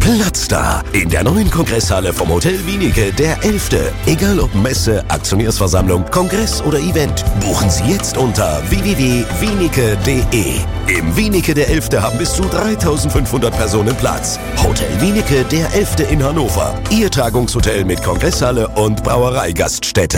Platz da in der neuen Kongresshalle vom Hotel Wienicke, der 11. Egal ob Messe, Aktionärsversammlung, Kongress oder Event, buchen Sie jetzt unter www.wienicke.de. Im Wienicke der 11. haben bis zu 3.500 Personen Platz. Hotel Wienicke der 11. in Hannover. Ihr Tagungshotel mit Kongresshalle und Brauereigaststätte.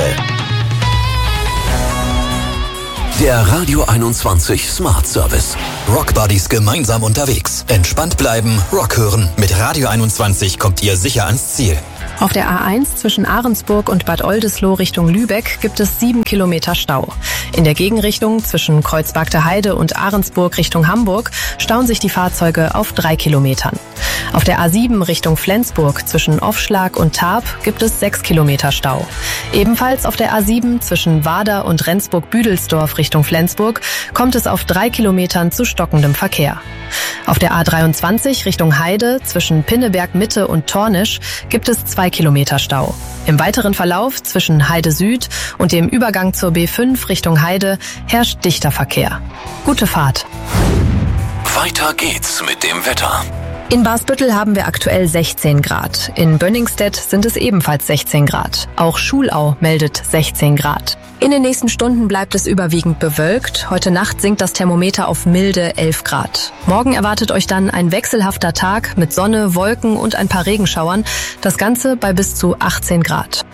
Der Radio 21 Smart Service. Rock Buddies gemeinsam unterwegs. Entspannt bleiben, Rock hören. Mit Radio 21 kommt ihr sicher ans Ziel. Auf der A1 zwischen Ahrensburg und Bad Oldesloe Richtung Lübeck gibt es 7 Kilometer Stau. In der Gegenrichtung zwischen Kreuzbergter Heide und Ahrensburg Richtung Hamburg stauen sich die Fahrzeuge auf 3 Kilometern. Auf der A7 Richtung Flensburg zwischen Offschlag und Tarp gibt es 6 Kilometer Stau. Ebenfalls auf der A7 zwischen Wader und Rendsburg-Büdelsdorf Richtung Flensburg kommt es auf 3 Kilometern zu stockendem Verkehr. Auf der A23 Richtung Heide zwischen Pinneberg Mitte und Tornisch gibt es 2 Kilometer Stau. Im weiteren Verlauf zwischen Heide Süd und dem Übergang zur B5 Richtung Heide herrscht dichter Verkehr. Gute Fahrt. Weiter geht's mit dem Wetter. In Basbüttel haben wir aktuell 16 Grad. In Bönningstedt sind es ebenfalls 16 Grad. Auch Schulau meldet 16 Grad. In den nächsten Stunden bleibt es überwiegend bewölkt. Heute Nacht sinkt das Thermometer auf milde 11 Grad. Morgen erwartet euch dann ein wechselhafter Tag mit Sonne, Wolken und ein paar Regenschauern. Das Ganze bei bis zu 18 Grad.